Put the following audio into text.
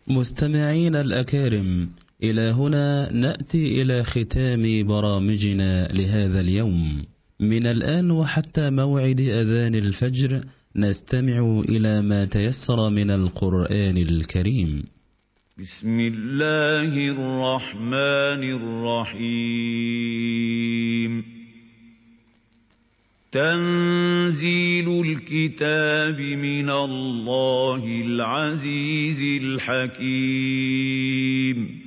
مستمعين الأكارم، إلى هنا نأتي إلى ختام برامجنا لهذا اليوم. من الآن وحتى موعد أذان الفجر نستمع إلى ما تيسر من القرآن الكريم. بسم الله الرحمن الرحيم. تنزيل الكتاب من الله العزيز الحكيم.